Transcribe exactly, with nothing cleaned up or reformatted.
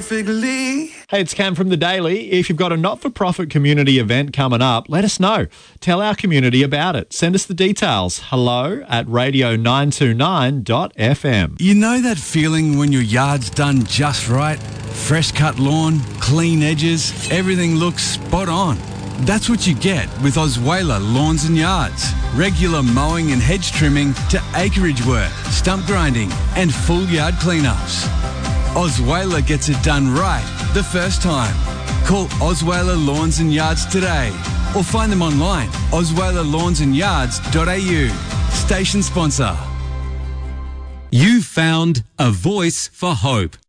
perfectly. Hey, it's Cam from The Daily. If you've got a not-for-profit community event coming up, let us know. Tell our community about it. Send us the details. Hello at radio nine two nine dot f m. You know that feeling when your yard's done just right? Fresh cut lawn, clean edges, everything looks spot on. That's what you get with Osweiler Lawns and Yards. Regular mowing and hedge trimming to acreage work, stump grinding and full yard cleanups. Osweiler gets it done right the first time. Call Osweiler Lawns and Yards today or find them online, osweiler lawns and yards dot a u. Station sponsor. You found a voice for hope.